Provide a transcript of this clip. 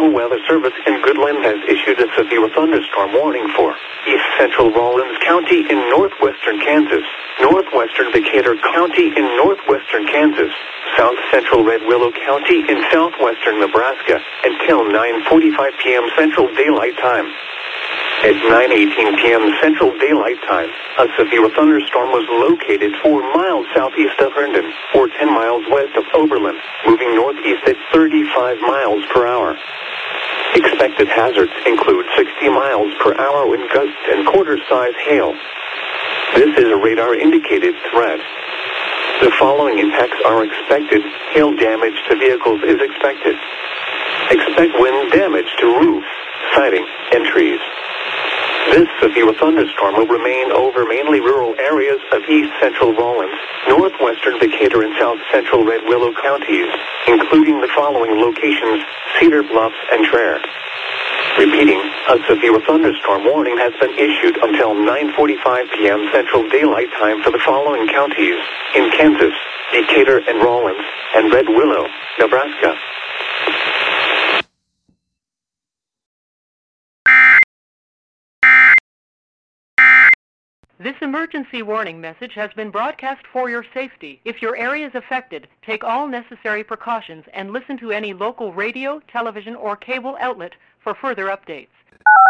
National Weather Service in Goodland has issued a severe thunderstorm warning for east central Rawlins County in northwestern Kansas, northwestern Decatur County in northwestern Kansas, south central Red Willow County in southwestern Nebraska until 9:45 p.m. Central Daylight Time. At 9:18 p.m. Central Daylight Time, a severe thunderstorm was located 4 miles southeast of Herndon, or 10 miles west of Oberlin, moving northeast at 35 miles per hour. Expected hazards include 60 miles per hour wind gusts and quarter-size hail. This is a radar-indicated threat. The following impacts are expected. Hail damage to vehicles is expected. Expect wind damage to roofs, siding, and trees. This severe thunderstorm will remain over mainly rural areas of east central Rawlins, northwestern Decatur, and south central Red Willow counties, including the following locations: Cedar Bluff and Traer. Repeating, a severe thunderstorm warning has been issued until 9:45 p.m. Central Daylight Time for the following counties in Kansas: Decatur and Rawlins, and Red Willow, Nebraska. This emergency warning message has been broadcast for your safety. If your area is affected, take all necessary precautions and listen to any local radio, television, or cable outlet for further updates.